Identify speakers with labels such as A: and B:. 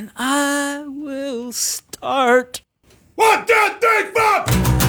A: and I will start.
B: 1, 2, 3, 4!